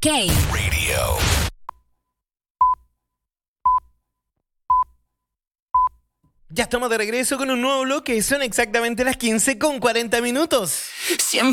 K. Radio. Ya estamos de regreso con un nuevo bloque. Son exactamente las 15:40. Siempre